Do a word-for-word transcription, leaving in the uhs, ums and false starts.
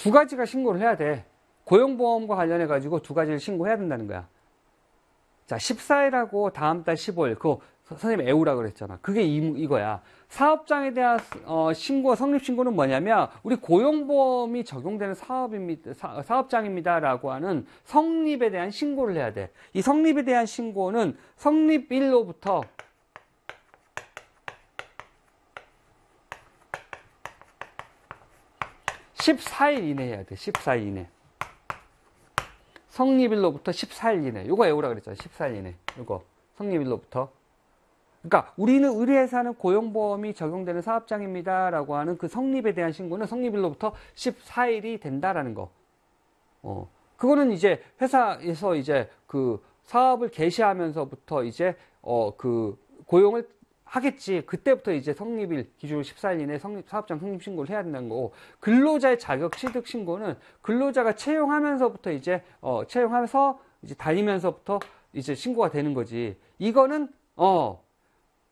두 가지가 신고를 해야 돼. 고용보험과 관련해 가지고 두 가지를 신고해야 된다는 거야. 자, 십사 일하고 다음 달 십오 일, 그거 선생님 애우라 그랬잖아. 그게 이, 이거야. 사업장에 대한 어, 신고, 성립신고는 뭐냐면 우리 고용보험이 적용되는 사업입니다, 사, 사업장입니다라고 하는 성립에 대한 신고를 해야 돼. 이 성립에 대한 신고는 성립일로부터 십사 일 이내 해야 돼. 십사 일 이내. 성립일로부터 십사 일 이내. 요거 외우라 그랬잖아. 십사 일 이내. 요거. 성립일로부터. 그러니까 우리는 우리 회사는 고용보험이 적용되는 사업장입니다라고 하는 그 성립에 대한 신고는 성립일로부터 십사 일이 된다라는 거. 어. 그거는 이제 회사에서 이제 그 사업을 개시하면서부터 이제 어 그 고용을 하겠지. 그때부터 이제 성립일 기준으로 십사 일 이내 성립, 사업장 성립 신고를 해야 된다는 거고, 근로자의 자격 취득 신고는 근로자가 채용하면서부터 이제, 어, 채용하면서 이제 다니면서부터 이제 신고가 되는 거지. 이거는, 어,